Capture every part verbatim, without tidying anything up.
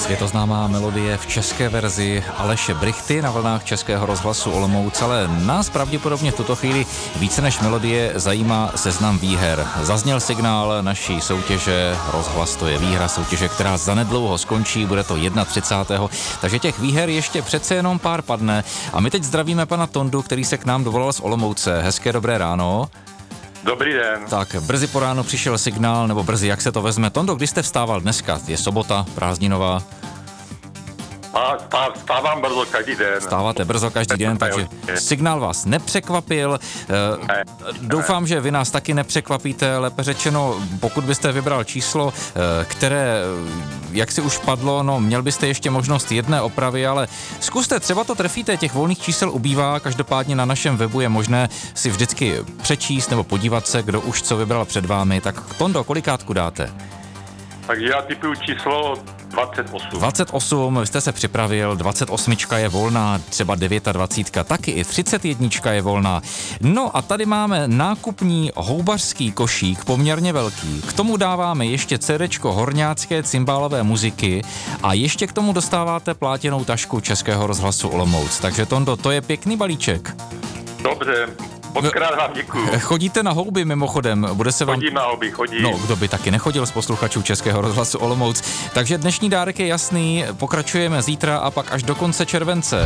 Světoznámá melodie v české verzi Aleše Brychty na vlnách Českého rozhlasu Olomouc, ale nás pravděpodobně v tuto chvíli více než melodie zajímá seznam výher. Zazněl signál naší soutěže, rozhlas to je výhra, soutěže, která zanedlouho skončí, bude to třicátého takže těch výher ještě přece jenom pár padne. A my teď zdravíme pana Tondu, který se k nám dovolal z Olomouce. Hezké dobré ráno. Dobrý den. Tak, brzy po ránu přišel signál, nebo brzy, jak se to vezme. Tondo, kdy jste vstával dneska? Je sobota, prázdninová. A vstávám brzo každý den. Vstáváte brzo každý den, takže signál vás nepřekvapil. Ne, Doufám, že vy nás taky nepřekvapíte, lépe řečeno, pokud byste vybral číslo, které, jak si už padlo, no měl byste ještě možnost jedné opravy, ale zkuste, třeba to trefíte, těch volných čísel ubývá, každopádně na našem webu je možné si vždycky přečíst nebo podívat se, kdo už co vybral před vámi. Tak Tondo, kolikátku dáte? Takže já tipuju číslo dvacet osm. dvacet osm, vy jste se připravil, dvacet osm je volná, třeba dvacet devět, taky i třicet jedna je volná. No a tady máme nákupní houbařský košík, poměrně velký. K tomu dáváme ještě cédéčko horňácké cymbálové muziky a ještě k tomu dostáváte plátěnou tašku Českého rozhlasu Olomouc. Takže Tondo, to je pěkný balíček. Dobře. Mockrát vám děkuju. Chodíte na houby mimochodem, bude se vám... Chodím na houby, chodím. No, kdo by taky nechodil z posluchačů Českého rozhlasu Olomouc. Takže dnešní dárek je jasný, pokračujeme zítra a pak až do konce července.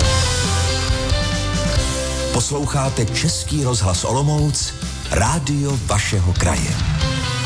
Posloucháte Český rozhlas Olomouc, rádio vašeho kraje.